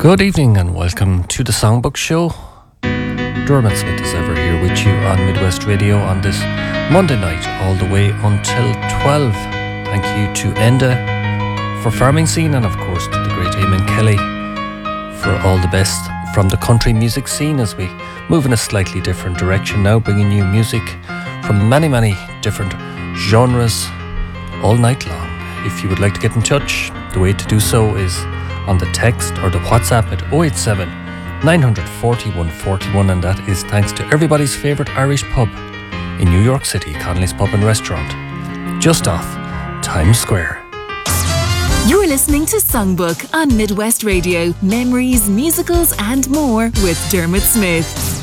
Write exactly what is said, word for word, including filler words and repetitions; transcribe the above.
Good evening and welcome to the Songbook Show. Dermot Smith is ever here with you on Midwest Radio on this Monday night all the way until twelve. Thank you to Enda for Farming Scene and of course to the great Eamon Kelly for all the best from the country music scene as we move in a slightly different direction now, bringing you music from many, many different genres all night long. If you would like to get in touch, the way to do so is on the text or the WhatsApp at oh eight seven, nine four oh, one four one, and that is thanks to everybody's favourite Irish pub in New York City, Connolly's Pub and Restaurant, just off Times Square. You're listening to Songbook on Midwest Radio. Memories, musicals and more with Dermot Smith.